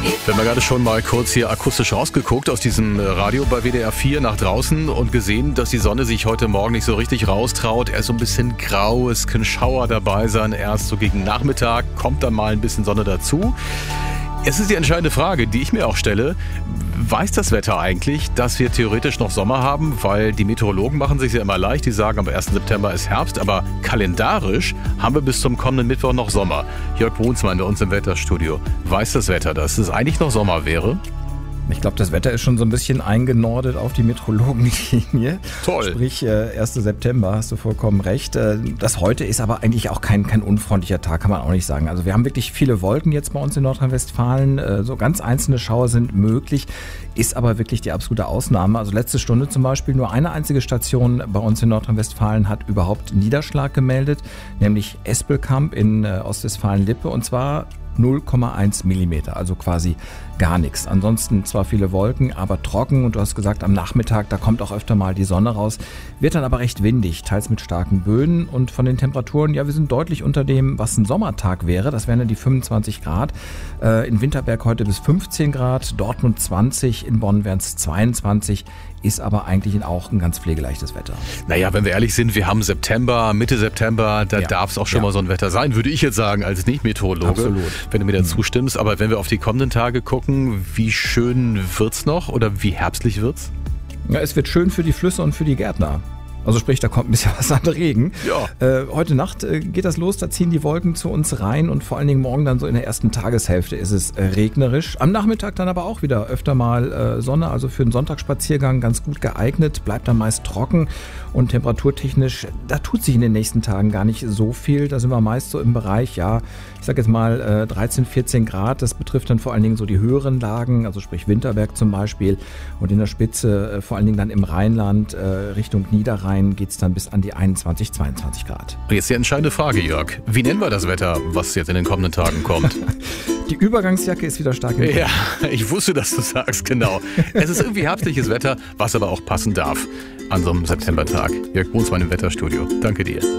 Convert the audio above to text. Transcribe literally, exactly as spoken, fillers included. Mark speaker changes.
Speaker 1: Wir haben ja gerade schon mal kurz hier akustisch rausgeguckt aus diesem Radio bei W D R vier nach draußen und gesehen, dass die Sonne sich heute Morgen nicht so richtig raustraut. Erst so ein bisschen grau, es können Schauer dabei sein. Erst so gegen Nachmittag kommt dann mal ein bisschen Sonne dazu. Es ist die entscheidende Frage, die ich mir auch stelle. Weiß das Wetter eigentlich, dass wir theoretisch noch Sommer haben? Weil die Meteorologen machen sich ja immer leicht. Die sagen, am ersten September ist Herbst. Aber kalendarisch haben wir bis zum kommenden Mittwoch noch Sommer. Jörg Brunsmann bei uns im Wetterstudio. Weiß das Wetter, dass es eigentlich noch Sommer wäre?
Speaker 2: Ich glaube, das Wetter ist schon so ein bisschen eingenordet auf die Meteorologenlinie.
Speaker 1: Toll.
Speaker 2: Sprich, äh, ersten September, hast du vollkommen recht. Äh, das heute ist aber eigentlich auch kein, kein unfreundlicher Tag, kann man auch nicht sagen. Also wir haben wirklich viele Wolken jetzt bei uns in Nordrhein-Westfalen. Äh, so ganz einzelne Schauer sind möglich, ist aber wirklich die absolute Ausnahme. Also letzte Stunde zum Beispiel, nur eine einzige Station bei uns in Nordrhein-Westfalen hat überhaupt Niederschlag gemeldet, nämlich Espelkamp in äh, Ostwestfalen-Lippe, und zwar null Komma eins Millimeter, also quasi gar nichts. Ansonsten zwar viele Wolken, aber trocken, und du hast gesagt, am Nachmittag, da kommt auch öfter mal die Sonne raus, wird dann aber recht windig, teils mit starken Böen, und von den Temperaturen, ja, wir sind deutlich unter dem, was ein Sommertag wäre, das wären dann die fünfundzwanzig Grad, äh, in Winterberg heute bis fünfzehn Grad, Dortmund zwanzig, in Bonn wären es zweiundzwanzig, ist aber eigentlich auch ein ganz pflegeleichtes Wetter.
Speaker 1: Naja, wenn wir ehrlich sind, wir haben September, Mitte September, da ja. darf es auch schon ja. mal so ein Wetter sein, würde ich jetzt sagen, als Nicht-Meteorologe. Absolut. Wenn du mir da mhm. zustimmst. Aber wenn wir auf die kommenden Tage gucken, wie schön wird's noch oder wie herbstlich wird's?
Speaker 2: Ja, es wird schön für die Flüsse und für die Gärtner. Also sprich, da kommt ein bisschen was an Regen.
Speaker 1: Ja.
Speaker 2: Äh, heute Nacht äh, geht das los, da ziehen die Wolken zu uns rein, und vor allen Dingen morgen dann so in der ersten Tageshälfte ist es äh, regnerisch. Am Nachmittag dann aber auch wieder öfter mal äh, Sonne, also für einen Sonntagsspaziergang ganz gut geeignet, bleibt dann meist trocken, und temperaturtechnisch, da tut sich in den nächsten Tagen gar nicht so viel. Da sind wir meist so im Bereich, ja, ich sag jetzt mal äh, dreizehn, vierzehn Grad. Das betrifft dann vor allen Dingen so die höheren Lagen, also sprich Winterberg zum Beispiel, und in der Spitze äh, vor allen Dingen dann im Rheinland äh, Richtung Niederrhein geht es dann bis an die einundzwanzig, zweiundzwanzig Grad.
Speaker 1: Und jetzt die entscheidende Frage, Jörg. Wie nennen wir das Wetter, was jetzt in den kommenden Tagen kommt?
Speaker 2: Die Übergangsjacke ist wieder stark im Kommen.
Speaker 1: Ja, ich wusste, dass du sagst, genau. Es ist irgendwie herbstliches Wetter, was aber auch passen darf an so einem Septembertag. Jörg Brunsmann im Wetterstudio. Danke dir.